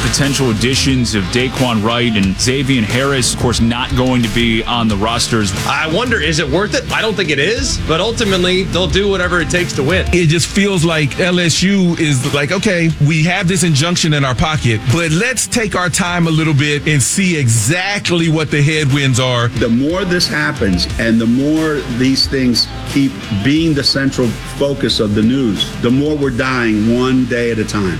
potential additions of Daquan Wright and Xavier Harris, of course, not going to be on the rosters. I wonder, is it worth it? I don't think it is, but ultimately they'll do whatever it takes to win. It just feels like LSU is like, okay, we have this injunction in our pocket, but let's take our time a little bit and see exactly what the headwinds are. The more this happens and the more these things keep being the central focus of the news, the more we're dying one day at a time.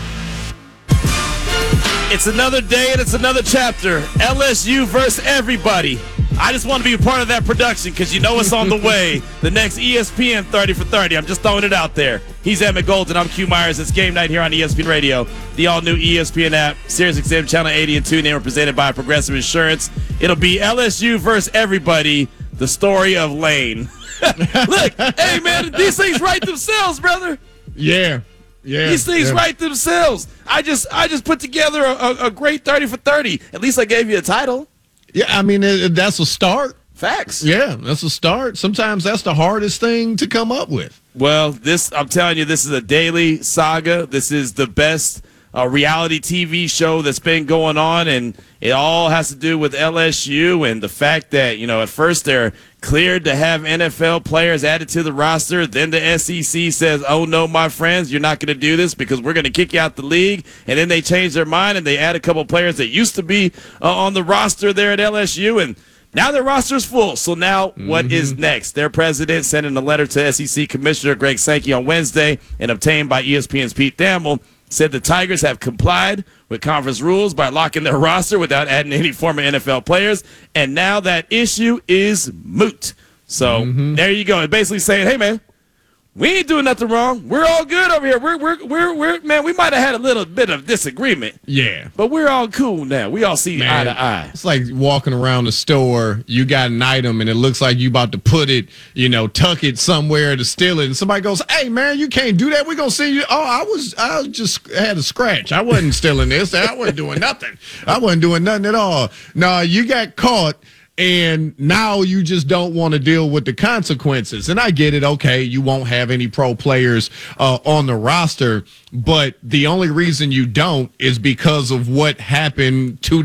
It's another day and it's another chapter. LSU versus everybody. I just want to be a part of that production because you know it's on the way. The next ESPN 30 for 30. I'm just throwing it out there. He's Emmett Golden. I'm Q Myers. It's game night here on ESPN Radio. The all-new ESPN app, SiriusXM Channel 80 and 2. They were presented by Progressive Insurance. It'll be LSU versus everybody. The story of Lane. Look, hey, man, these things write themselves, brother. Yeah. These things write themselves. I just put together a great 30 for 30. At least I gave you a title. Yeah, I mean, that's a start. Facts. Yeah, that's a start. Sometimes that's the hardest thing to come up with. Well, I'm telling you, this is a daily saga. This is the best reality TV show that's been going on, and it all has to do with LSU and the fact that, at first they're cleared to have NFL players added to the roster. Then the SEC says, oh, no, my friends, you're not going to do this because we're going to kick you out the league. And then they change their mind, and they add a couple players that used to be on the roster there at LSU, and now their roster's full. So now what is next? Their president sent in a letter to SEC Commissioner Greg Sankey on Wednesday and obtained by ESPN's Pete Thamel, said the Tigers have complied with conference rules by locking their roster without adding any former NFL players, and now that issue is moot. So there you go. It's basically saying, hey, man, we ain't doing nothing wrong. We're all good over here. We're man, we might have had a little bit of disagreement. Yeah. But we're all cool now. We all see eye to eye. It's like walking around the store, you got an item and it looks like you about to put it, tuck it somewhere to steal it. And somebody goes, hey man, you can't do that. We're going to see you. Oh, I just had a scratch. I wasn't stealing this. I wasn't doing nothing. I wasn't doing nothing at all. No, you got caught. And now you just don't want to deal with the consequences. And I get it. Okay, you won't have any pro players on the roster. But the only reason you don't is because of what happened 2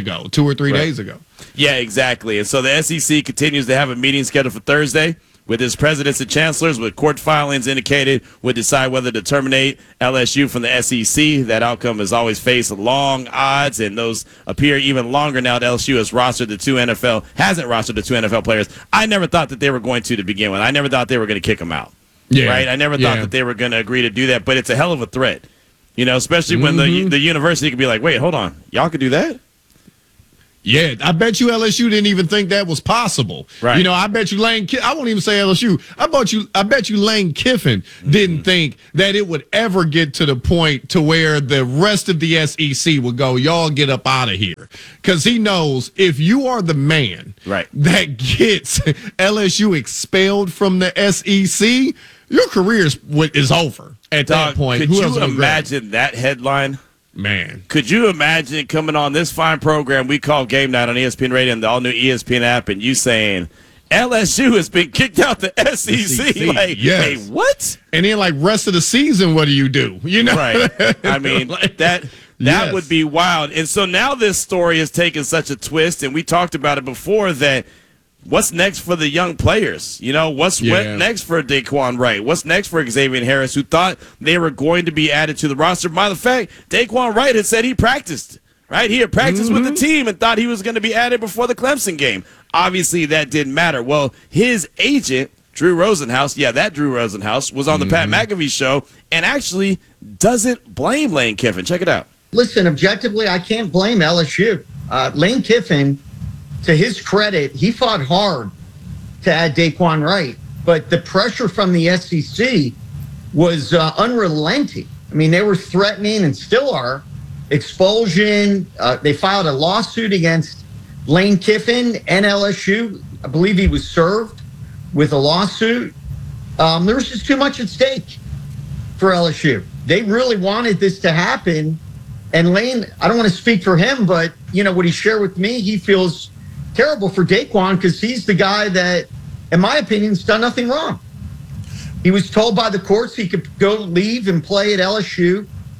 or 3 days ago. Yeah, exactly. And so the SEC continues to have a meeting scheduled for Thursday with its presidents and chancellors, with court filings indicated would decide whether to terminate LSU from the SEC. That outcome has always faced long odds, and those appear even longer now that LSU hasn't rostered the two NFL players. I never thought that they were going to begin with. I never thought they were going to kick them out. Yeah. Right? I never thought that they were going to agree to do that, but it's a hell of a threat. Especially when the university could be like, wait, hold on. Y'all could do that? Yeah, I bet you LSU didn't even think that was possible. Right. I bet you I won't even say LSU. I bet you Lane Kiffin didn't think that it would ever get to the point to where the rest of the SEC would go, y'all get up out of here. Because he knows if you are the man that gets LSU expelled from the SEC, your career is over at that point. Could you imagine that headline? Man, could you imagine coming on this fine program we call Game Night on ESPN Radio and the all-new ESPN app, and you saying LSU has been kicked out the SEC? Like, hey, what? And then, rest of the season, what do you do? Right. I mean, that would be wild. And so now this story has taken such a twist, and we talked about it before, that what's next for the young players? What's next for Daquan Wright? What's next for Xavier Harris, who thought they were going to be added to the roster? Matter of fact, Daquan Wright had said he practiced, right? He had practiced with the team and thought he was going to be added before the Clemson game. Obviously, that didn't matter. Well, his agent, Drew Rosenhaus, Drew Rosenhaus, was on the Pat McAfee show and actually doesn't blame Lane Kiffin. Check it out. Listen, objectively, I can't blame LSU. Lane Kiffin, to his credit, he fought hard to add Daquan Wright, but the pressure from the SEC was unrelenting. I mean, they were threatening and still are expulsion. They filed a lawsuit against Lane Kiffin and LSU. I believe he was served with a lawsuit. There was just too much at stake for LSU. They really wanted this to happen. And Lane, I don't want to speak for him, but, what he shared with me, he feels terrible for Daquan because he's the guy that, in my opinion, has done nothing wrong. He was told by the courts he could go leave and play at LSU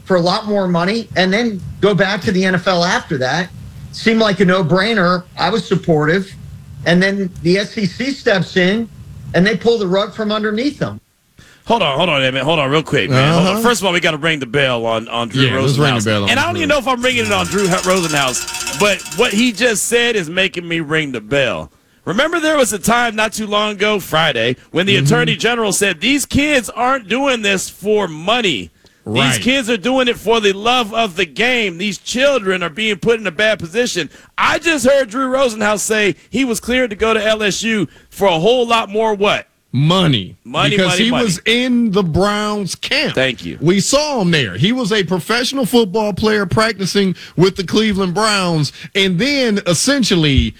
for a lot more money and then go back to the NFL after that. Seemed like a no-brainer. I was supportive. And then the SEC steps in and they pull the rug from underneath them. Hold on, Emmett. Hold on real quick, man. Hold on. First of all, we got to ring the bell on Drew Rosenhaus. Let's ring the bell on and I don't even know if I'm ringing it on Drew Rosenhaus, but what he just said is making me ring the bell. Remember there was a time not too long ago, Friday, when the Attorney General said these kids aren't doing this for money. These kids are doing it for the love of the game. These children are being put in a bad position. I just heard Drew Rosenhaus say he was cleared to go to LSU for a whole lot more what? Money. Because he was in the Browns camp. Thank you. We saw him there. He was a professional football player practicing with the Cleveland Browns and then essentially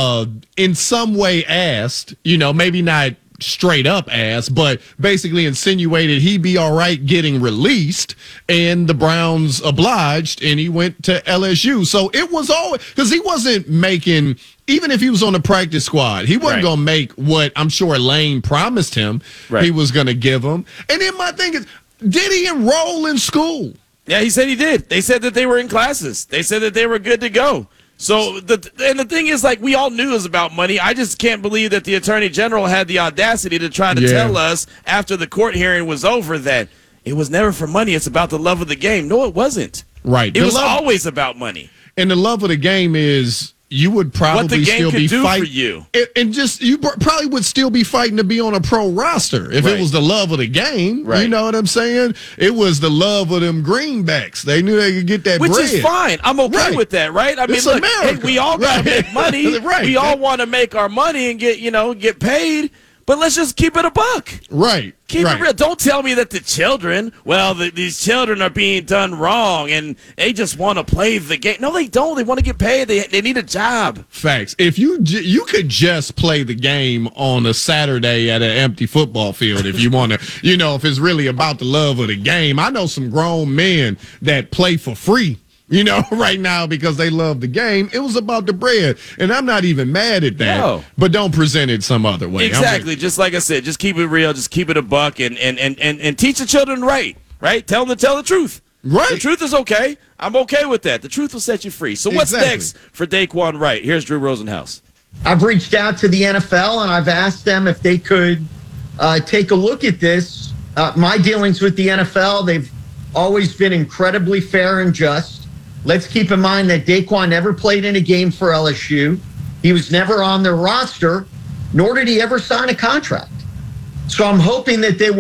in some way asked, maybe not straight up asked, but basically insinuated he'd be all right getting released, and the Browns obliged, and he went to LSU. So it was always, because he wasn't making, even if he was on the practice squad, he wasn't going to make what I'm sure Lane promised him he was going to give him. And then my thing is, did he enroll in school? Yeah, he said he did. They said that they were in classes. They said that they were good to go. So, the thing is, like, we all knew it was about money. I just can't believe that the Attorney General had the audacity to try to tell us after the court hearing was over that it was never for money. It's about the love of the game. No, it wasn't. Right. It was always about money. And the love of the game is you would probably what the game still could be do fighting for you. And just you probably would still be fighting to be on a pro roster if it was the love of the game. You know what I'm saying? It was the love of them greenbacks. They knew they could get that Which bread. is fine. I'm okay with that, right? I mean, It's look, America. hey, we all got to make money. We all want to make our money and get paid. But let's just keep it a buck. Keep it real. Don't tell me that the children, these children are being done wrong and they just want to play the game. No, they don't. They want to get paid. They need a job. Facts. If you could just play the game on a Saturday at an empty football field if you want to, if it's really about the love of the game. I know some grown men that play for free. Right now because they love the game. It was about the bread. And I'm not even mad at that. No. But don't present it some other way. Exactly. Just like I said, just keep it real. Just keep it a buck and teach the children right? Tell them to tell the truth. Right. The truth is okay. I'm okay with that. The truth will set you free. So what's next for Daquan Wright? Here's Drew Rosenhaus. I've reached out to the NFL and I've asked them if they could take a look at this. My dealings with the NFL, they've always been incredibly fair and just. Let's keep in mind that Daquan never played in a game for LSU. He was never on their roster, nor did he ever sign a contract. So I'm hoping that the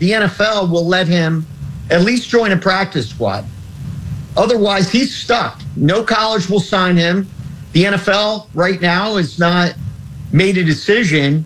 NFL will let him at least join a practice squad. Otherwise, he's stuck. No college will sign him. The NFL right now has not made a decision.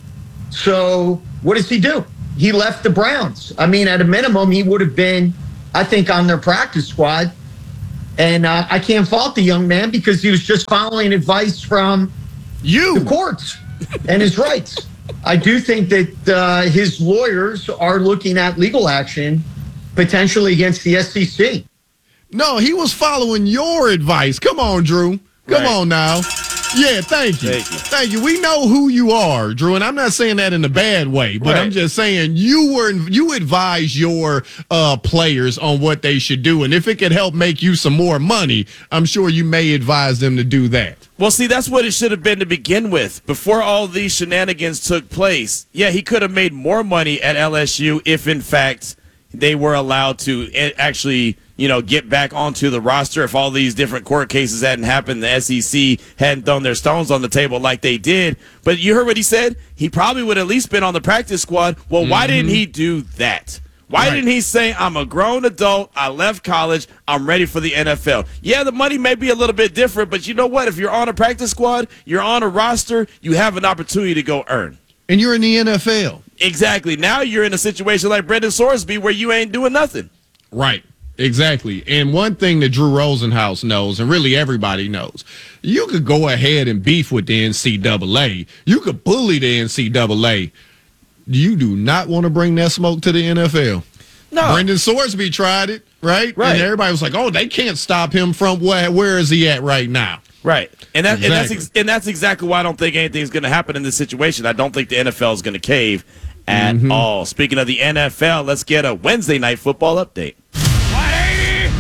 So what does he do? He left the Browns. I mean, at a minimum, he would have been, I think, on their practice squad. And I can't fault the young man because he was just following advice from the courts and his rights. I do think that his lawyers are looking at legal action potentially against the SEC. No, he was following your advice. Come on, Drew. Come on now. Yeah, thank you. Thank you. We know who you are, Drew, and I'm not saying that in a bad way, but I'm just saying you advise your players on what they should do, and if it could help make you some more money, I'm sure you may advise them to do that. Well, see, that's what it should have been to begin with. Before all these shenanigans took place, he could have made more money at LSU if, in fact, they were allowed to actually, get back onto the roster. If all these different court cases hadn't happened, the SEC hadn't thrown their stones on the table like they did. But you heard what he said? He probably would have at least been on the practice squad. Well, why didn't he do that? Why didn't he say, I'm a grown adult, I left college, I'm ready for the NFL? Yeah, the money may be a little bit different, but you know what? If you're on a practice squad, you're on a roster, you have an opportunity to go earn. And you're in the NFL. Exactly. Now you're in a situation like Brendan Sorsby where you ain't doing nothing. Right. Exactly. And one thing that Drew Rosenhaus knows, and really everybody knows, you could go ahead and beef with the NCAA. You could bully the NCAA. You do not want to bring that smoke to the NFL. No. Brendan Sorsby tried it, right? And everybody was like, oh, they can't stop him from where is he at right now? Right. And that's exactly why I don't think anything's going to happen in this situation. I don't think the NFL is going to cave at all. Speaking of the NFL, let's get a Wednesday night football update.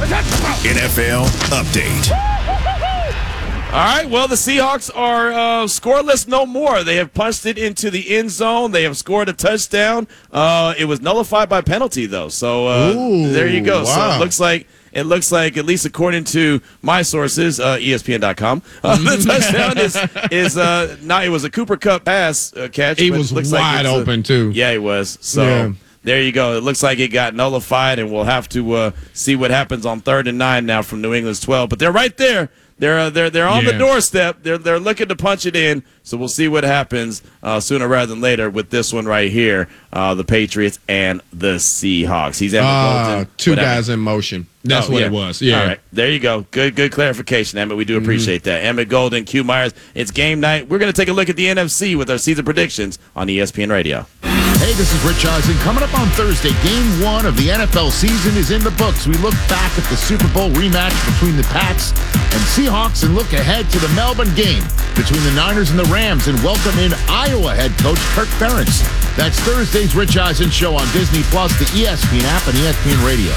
NFL update. All right, well, the Seahawks are scoreless no more. They have punched it into the end zone. They have scored a touchdown. It was nullified by penalty, thow. So there you go. Wow. So it looks like, at least according to my sources, ESPN.com, the touchdown is not. It was a Cooper Kupp pass catch. He but was it looks wide like open, too. Yeah, he was. So. Yeah. There you go. It looks like it got nullified, and we'll have to see what happens on 3rd and 9 now from New England's 12. But they're right there. They're on the doorstep. They're looking to punch it in. So we'll see what happens sooner rather than later with this one right here. The Patriots and the Seahawks. He's Emmett Bolton. Two guys in motion. That's what it was. Yeah. All right. There you go. Good clarification, Emmett. We do appreciate that. Emmett Golden, Q Myers. It's game night. We're going to take a look at the NFC with our season predictions on ESPN Radio. Hey, this is Rich Eisen. Coming up on Thursday, Game 1 of the NFL season is in the books. We look back at the Super Bowl rematch between the Pats and Seahawks and look ahead to the Melbourne game between the Niners and the Rams and welcome in Iowa head coach Kirk Ferentz. That's Thursday's Rich Eisen Show on Disney+, the ESPN app, and ESPN Radio.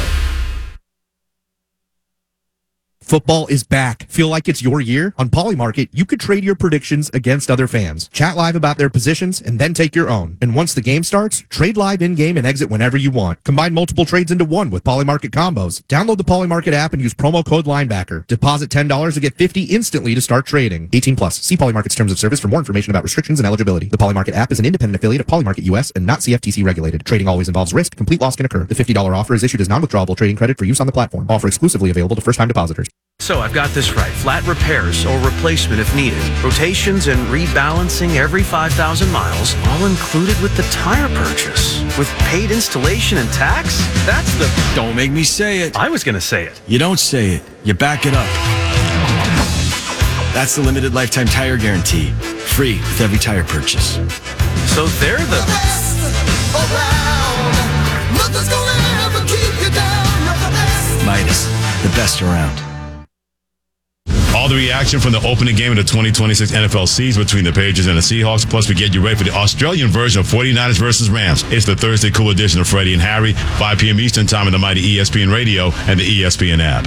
Football is back. Feel like it's your year? On Polymarket, you could trade your predictions against other fans. Chat live about their positions and then take your own. And once the game starts, trade live in-game and exit whenever you want. Combine multiple trades into one with Polymarket combos. Download the Polymarket app and use promo code Linebacker. Deposit $10 to get $50 instantly to start trading. 18 plus. See Polymarket's terms of service for more information about restrictions and eligibility. The Polymarket app is an independent affiliate of Polymarket US and not CFTC regulated. Trading always involves risk. Complete loss can occur. The $50 offer is issued as non-withdrawable trading credit for use on the platform. Offer exclusively available to first-time depositors. So I've got this right. Flat repairs or replacement if needed. Rotations and rebalancing every 5,000 miles, all included with the tire purchase. With paid installation and tax? That's the... Don't make me say it. I was going to say it. You don't say it. You back it up. That's the limited lifetime tire guarantee. Free with every tire purchase. So they're the... best around. Nothing's gonna ever keep you down. You're the best. Midas, the best around. All the reaction from the opening game of the 2026 NFL season between the Patriots and the Seahawks. Plus, we get you ready for the Australian version of 49ers versus Rams. It's the Thursday Cool edition of Freddie and Harry, 5 p.m. Eastern Time on the mighty ESPN Radio and the ESPN app.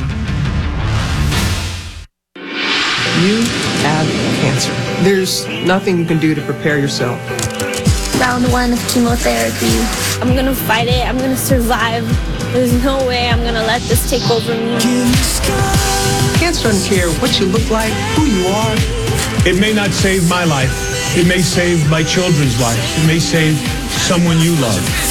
You have cancer. There's nothing you can do to prepare yourself. Round 1 of chemotherapy. I'm gonna fight it. I'm gonna survive. There's no way I'm gonna let this take over me. Cancer doesn't care what you look like, who you are. It may not save my life. It may save my children's lives. It may save someone you love.